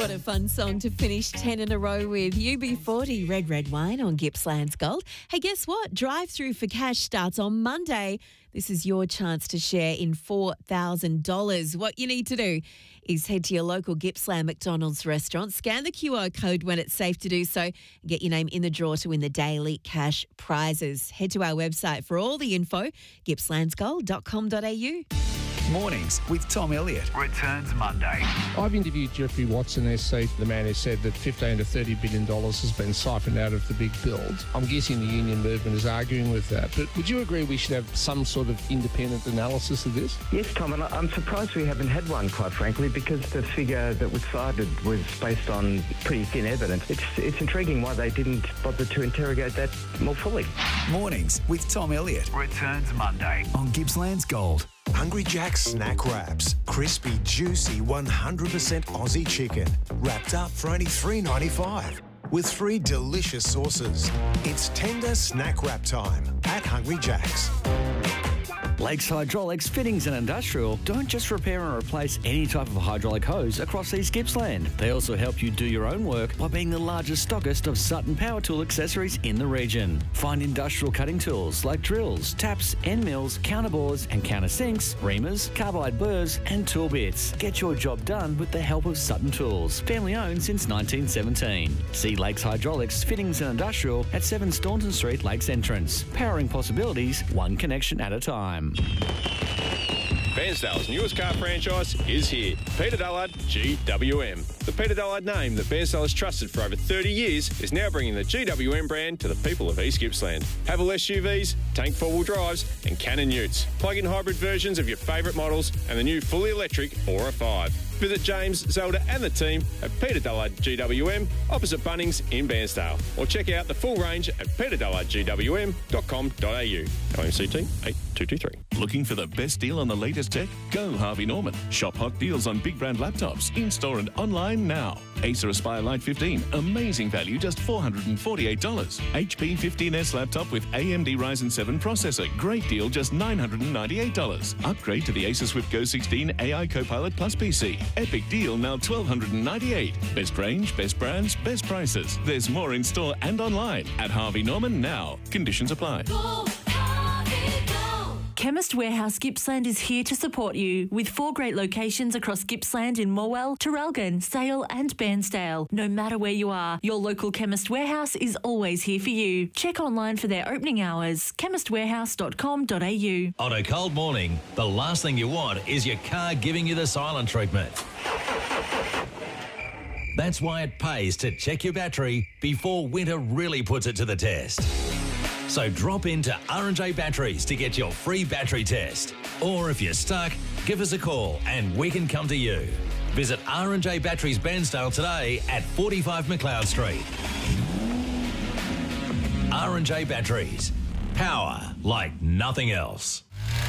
What a fun song to finish 10 in a row with. UB40 Red Wine on Gippsland's Gold. Hey, guess what? Drive-through for cash starts on Monday. This is your chance to share in $4,000. What you need to do is head to your local Gippsland McDonald's restaurant, scan the QR code when it's safe to do so, and get your name in the draw to win the daily cash prizes. Head to our website for all the info, gippslandsgold.com.au. Mornings with Tom Elliott returns Monday. I've interviewed Jeffrey Watson, SC, the man who said that $15 to $30 billion has been siphoned out of the big build. I'm guessing the union movement is arguing with that. But would you agree we should have some sort of independent analysis of this? Yes, Tom, and I'm surprised we haven't had one, quite frankly, because the figure that was cited was based on pretty thin evidence. It's intriguing why they didn't bother to interrogate that more fully. Mornings with Tom Elliott returns Monday on Gippsland's Gold. Hungry Jack's Snack Wraps. Crispy, juicy, 100% Aussie chicken. Wrapped up for only $3.95. With 3 delicious sauces. It's tender snack wrap time at Hungry Jack's. Lakes Hydraulics Fittings and Industrial don't just repair and replace any type of hydraulic hose across East Gippsland. They also help you do your own work by being the largest stockist of Sutton Power Tool accessories in the region. Find industrial cutting tools like drills, taps, end mills, counterbores and countersinks, reamers, carbide burrs and tool bits. Get your job done with the help of Sutton Tools. Family owned since 1917. See Lakes Hydraulics Fittings and Industrial at 7 Staunton Street, Lakes Entrance. Powering possibilities, one connection at a time. Bairnsdale's newest car franchise is here. Peter Dullard GWM. The Peter Dullard name that Bairnsdale has trusted for over 30 years is now bringing the GWM brand to the people of East Gippsland. Haval SUVs, tank 4-wheel drives and Cannon utes. Plug-in hybrid versions of your favourite models and the new fully electric Aura 5. Visit James, Zelda and the team at Peter Dullard GWM opposite Bunnings in Bairnsdale, or check out the full range at peterdullardgwm.com.au. LMCT 8223. Looking for the best deal on the latest tech? Go Harvey Norman. Shop hot deals on big brand laptops, in-store and online now. Acer Aspire Lite 15, amazing value, just $448. HP 15S laptop with AMD Ryzen 7 processor, great deal, just $998. Upgrade to the Acer Swift Go 16 AI Copilot Plus PC. Epic deal, now $1,298. Best range, best brands, best prices. There's more in store and online at Harvey Norman now. Conditions apply. Chemist Warehouse Gippsland is here to support you with 4 great locations across Gippsland in Morwell, Traralgon, Sale and Bairnsdale. No matter where you are, your local Chemist Warehouse is always here for you. Check online for their opening hours, chemistwarehouse.com.au. On a cold morning, the last thing you want is your car giving you the silent treatment. That's why it pays to check your battery before winter really puts it to the test. So drop into R&J Batteries to get your free battery test. Or if you're stuck, give us a call and we can come to you. Visit R&J Batteries Bairnsdale today at 45 McLeod Street. R&J Batteries. Power like nothing else.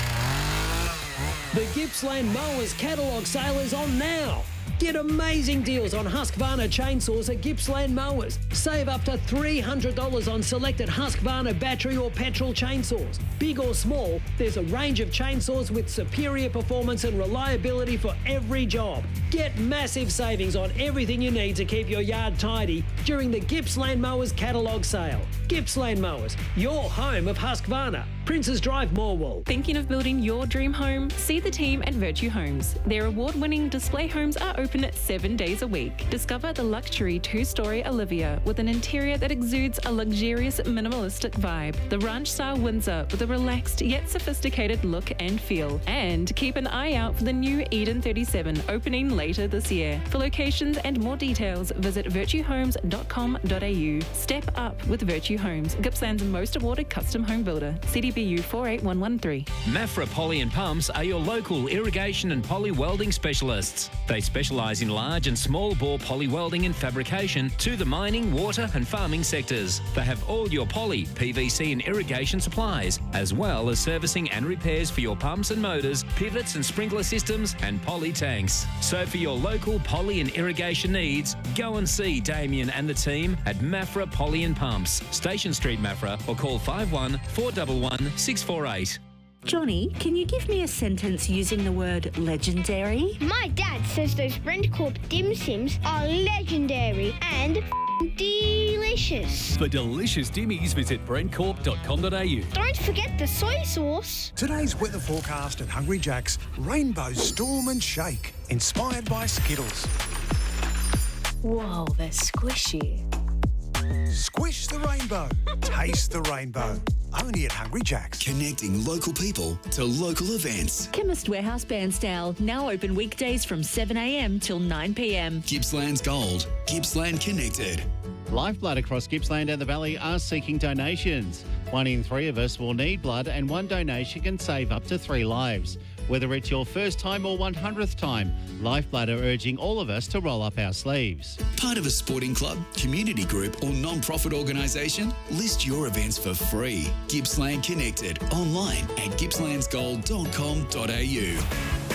The Gippsland Mowers catalogue sale is on now. Get amazing deals on Husqvarna chainsaws at Gippsland Mowers. Save up to $300 on selected Husqvarna battery or petrol chainsaws. Big or small, there's a range of chainsaws with superior performance and reliability for every job. Get massive savings on everything you need to keep your yard tidy during the Gippsland Mowers catalogue sale. Gippsland Mowers, your home of Husqvarna. Princes Drive, Morwell. Thinking of building your dream home? See the team at Virtue Homes. Their award-winning display homes are open 7 days a week. Discover the luxury 2-story Olivia with an interior that exudes a luxurious minimalistic vibe. The ranch-style Windsor with a relaxed yet sophisticated look and feel. And keep an eye out for the new Eden 37 opening later this year. For locations and more details, visit virtuehomes.com.au. Step up with Virtue Homes, Gippsland's most awarded custom home builder. CDBU 48113. Mafra Poly and Pumps are your local irrigation and poly welding specialists. They specialise in large and small bore poly welding and fabrication to the mining, water and farming sectors. They have all your poly, PVC and irrigation supplies, as well as servicing and repairs for your pumps and motors, pivots and sprinkler systems and poly tanks. So for your local poly and irrigation needs, go and see Damien and the team at Mafra Poly and Pumps, Station Street, Mafra, or call 51 411 648. Johnny, can you give me a sentence using the word legendary? My dad says those Brentcorp dim sims are legendary and delicious. For delicious dimmies, visit brentcorp.com.au. Don't forget the soy sauce. Today's weather forecast at Hungry Jack's: Rainbow Storm and Shake, inspired by Skittles. Whoa, they're squishy. Squish the rainbow. Taste the rainbow. Only at Hungry Jack's. Connecting local people to local events. Chemist Warehouse Bairnsdale, now open weekdays from 7 a.m. till 9 p.m. Gippsland's Gold. Gippsland Connected. Lifeblood across Gippsland and the Valley are seeking donations. 1 in 3 of us will need blood, and one donation can save up to 3 lives. Whether it's your first time or 100th time, Lifeblood are urging all of us to roll up our sleeves. Part of a sporting club, community group or non-profit organisation? List your events for free. Gippsland Connected online at gippslandsgold.com.au.